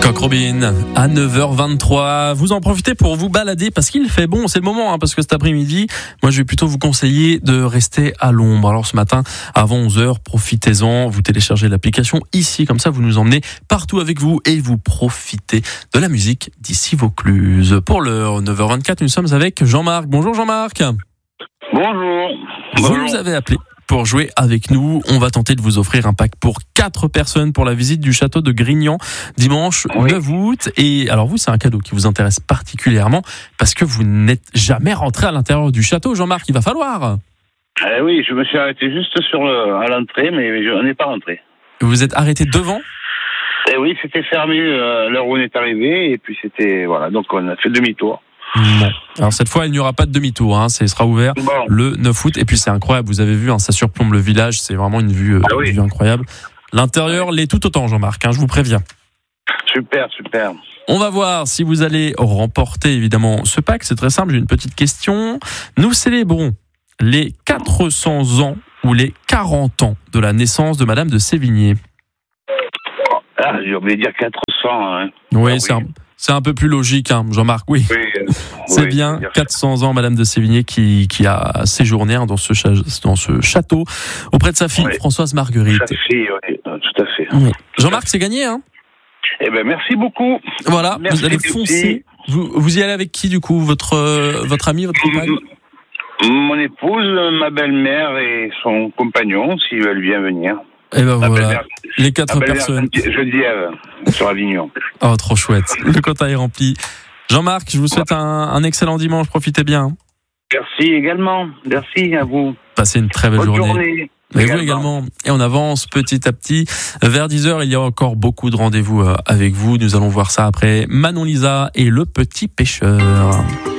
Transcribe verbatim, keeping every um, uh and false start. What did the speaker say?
Coq Robin à neuf heures vingt-trois. Vous en profitez pour vous balader parce qu'il fait bon. C'est le moment, hein, parce que cet après-midi, moi, je vais plutôt vous conseiller de rester à l'ombre. Alors ce matin, avant onze heures, profitez-en. Vous téléchargez l'application ici, comme ça, vous nous emmenez partout avec vous et vous profitez de la musique d'ici Vaucluse. Pour l'heure neuf heures vingt-quatre, nous sommes avec Jean-Marc. Bonjour Jean-Marc. Bonjour. Vous Bonjour. nous avez appelé pour jouer avec nous. On va tenter de vous offrir un pack pour quatre personnes pour la visite du château de Grignan dimanche Oui. neuf août. Et alors vous, c'est un cadeau qui vous intéresse particulièrement parce que vous n'êtes jamais rentré à l'intérieur du château. Jean-Marc, il va falloir. Eh oui, je me suis arrêté juste sur le, à l'entrée, mais je n'ai pas rentré. Vous êtes arrêté devant. Eh oui, c'était fermé euh, à l'heure où on est arrivé, et puis c'était voilà, donc on a fait demi-tour. Bon. Alors cette fois, il n'y aura pas de demi-tour. Hein. Ça sera ouvert Bon. le neuf août. Et puis c'est incroyable. Vous avez vu, hein, ça surplombe le village. C'est vraiment une vue, euh, Ah oui. une vue incroyable. L'intérieur l'est tout autant, Jean-Marc. Hein, je vous préviens. Super, super. On va voir si vous allez remporter évidemment ce pack. C'est très simple, j'ai une petite question. Nous célébrons les quatre cents ans ou les quarante ans de la naissance de Madame de Sévigné. Ah, j'ai oublié de dire quatre cents. Hein. Oui, Ah, c'est, oui. Un, c'est un peu plus logique, hein, Jean-Marc, oui. Oui, euh, C'est oui, bien, dire- quatre cents ans, Madame de Sévigné qui, qui a séjourné hein, dans, ce cha- dans ce château auprès de sa fille, Oui. Françoise Marguerite. Tout à fait, oui, euh, tout à fait. Oui. Jean-Marc, c'est gagné, hein. Eh ben, merci beaucoup. Voilà, Merci, vous allez merci. foncer. Vous, vous y allez avec qui, du coup, votre, euh, votre ami, votre compagne? Mon épouse, ma belle-mère et son compagnon, si elle vient venir. Eh ben Ma voilà, belle-mère- les ma quatre belle-mère, personnes. Geneviève, sur Avignon. Oh, trop chouette. Le quota est rempli. Jean-Marc, je vous souhaite un, un excellent dimanche. Profitez bien. Merci également. Merci à vous. Passez une très belle Bonne journée. journée. Et vous également. Et on avance petit à petit. Vers dix heures, il y a encore beaucoup de rendez-vous euh, avec vous. Nous allons voir ça après Manon Lisa et le petit pêcheur.